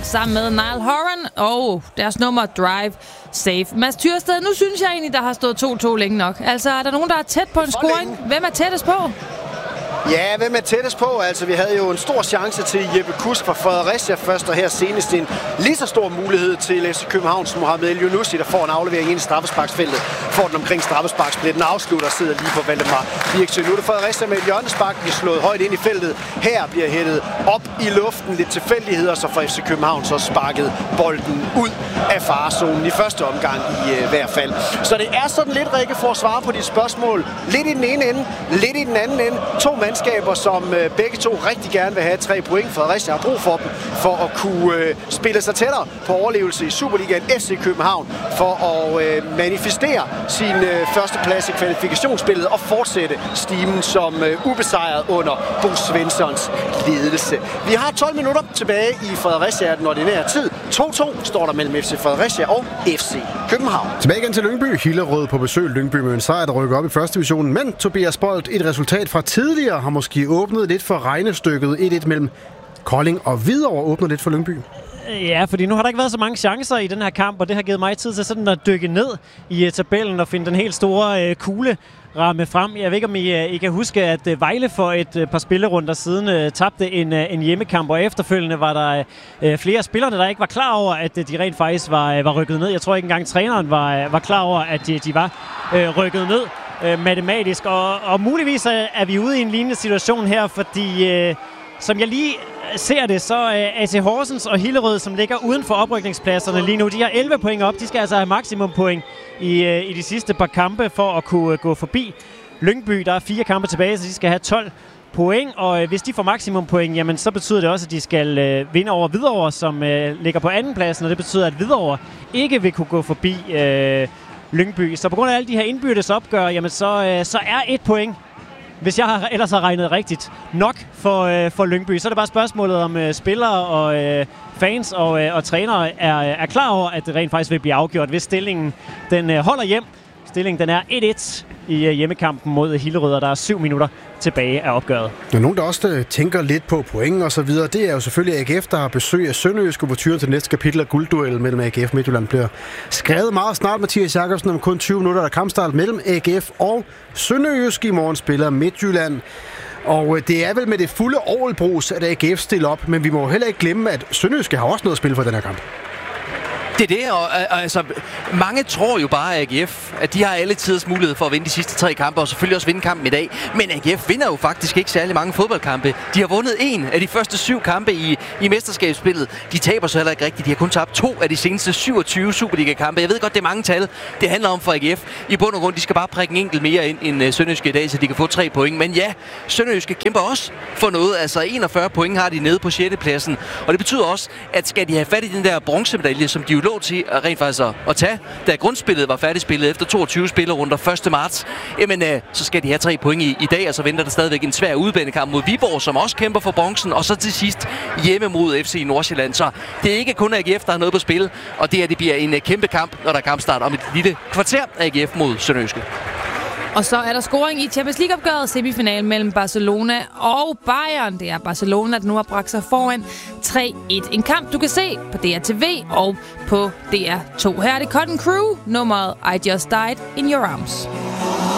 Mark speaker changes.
Speaker 1: sammen med Niall Horan og deres nummer Drive Safe. Mads Tyrsted, nu synes jeg egentlig, der har stået 2-2 længe nok. Altså, er der nogen, der er tæt på en scoring? Hvem er tættest på?
Speaker 2: Ja, hvem er tættest på? Altså, vi havde jo en stor chance til Jeppe Kusk fra Fredericia først, og her senest en lige så stor mulighed til FC Københavns Mohamed El-Younousi, der får en aflevering ind i straffesparksfeltet. Får den omkring straffesparkspletten, afslutter og sidder lige på Valdemar Birksø. Nu er det Fredericia med et hjørnespark, bliver slået højt ind i feltet. Her bliver hættet op i luften, lidt tilfældigheder, så får FC København så sparket bolden ud af farezonen i første omgang i hvert fald. Så det er sådan lidt, Rikke, for at svare på dit spørgsmål. Lidt i den ene ende, lidt i den anden ende. To mandskaber, som begge to rigtig gerne vil have 3 point. Fredericia har brug for dem for at kunne spille sig tættere på overlevelse i Superligaen. FC København for at manifestere sin første plads i kvalifikationsspillet og fortsætte stimen som ubesejret under Bo Svenssons ledelse. Vi har 12 minutter tilbage i Fredericia den ordinære tid. 2-2 står der mellem FC Fredericia og FC København.
Speaker 3: Tilbage igen til Lyngby. Hillerød på besøg. Lyngby med en sejr, der rykker op i første divisionen. Men Tobias Bolt, et resultat fra tidligere har måske åbnet lidt for regnestykket. 1-1 mellem Kolding og Hvidovre åbnet lidt for Lyngby.
Speaker 4: Ja, fordi nu har der ikke været så mange chancer i den her kamp, og det har givet mig tid til sådan at dykke ned i tabellen og finde den helt store kugle ramme frem. Jeg ved ikke, om I kan huske, at Vejle for et par spillerunder siden tabte en hjemmekamp, og efterfølgende var der flere af spillerne, der ikke var klar over, at de rent faktisk var rykket ned. Jeg tror ikke engang træneren var klar over, at de var rykket ned matematisk, og muligvis er vi ude i en lignende situation her, fordi som jeg lige ser det, så AC Horsens og Hillerød, som ligger uden for oprykningspladserne lige nu, de har 11 point op. De skal altså have maksimum point i de sidste par kampe for at kunne gå forbi Lyngby. Der er 4 kampe tilbage, så de skal have 12 point, og hvis de får maksimum point, jamen så betyder det også, at de skal vinde over Hvidovre, som ligger på andenpladsen, og det betyder, at Hvidovre ikke vil kunne gå forbi Lyngby. Så på grund af alle de her indbyrdes opgør, jamen så er 1 point, hvis jeg ellers har regnet rigtigt, nok for Lyngby. Så er det bare spørgsmålet om spillere og fans og trænere er klar over, at det rent faktisk vil blive afgjort, hvis stillingen den holder hjem. Stillingen den er 1-1 i hjemmekampen mod Hillerød, og der er 7 minutter tilbage af opgøret.
Speaker 3: Der er nogen, der også tænker lidt på point og så videre. Det er jo selvfølgelig AGF, der har besøg af Sønderjysk. Overturen til næste kapitel af guldduellen mellem AGF og Midtjylland bliver skrevet meget snart. Mathias Jakobsen om kun 20 minutter, der kampstart mellem AGF og Sønderjysk. I morgen spiller Midtjylland. Og det er vel med det fulde orgelbrus, at AGF stiller op, men vi må heller ikke glemme, at Sønderjysk har også noget at spille for den her kamp.
Speaker 5: Det er det, og altså, mange tror jo bare, at AGF, at de har alle tiders mulighed for at vinde de sidste 3 kampe, og selvfølgelig også vinde kampen i dag. Men AGF vinder jo faktisk ikke særlig mange fodboldkampe. De har vundet 1 af de første 7 kampe i mesterskabsspillet. De taber så heller ikke rigtigt. De har kun tabt 2 af de seneste 27 Superliga-kampe. Jeg ved godt, det er mange tal. Det handler om for AGF. I bund og grund, de skal bare prikke en enkelt mere ind end Sønderjyske i dag, så de kan få 3 point. Men ja, Sønderjyske kæmper også for noget. Altså 41 point har de nede på 6. pladsen. Og det betyder også, at skal de have fat i den der bronzemedalje, som de jo lå til rent faktisk at tage, da grundspillet var færdigspillet efter 22 spillerunder 1. marts, jamen så skal de have 3 point i dag, og så venter der stadigvæk en svær udebanekamp mod Viborg, som også kæmper for bronzen, og så til sidst hjemme mod FC Nordsjælland. Så det er ikke kun AGF, der har noget på spil, og det bliver en kæmpe kamp, når der er kampstart om et lille kvarter af AGF mod Sønderjyske.
Speaker 1: Og så er der scoring i Champions League-opgøret, semifinalen mellem Barcelona og Bayern. Det er Barcelona, der nu har bragt sig foran 3-1. En kamp, du kan se på DRTV og på DR2. Her er det Cotton Crew, nummeret I Just Died in Your Arms.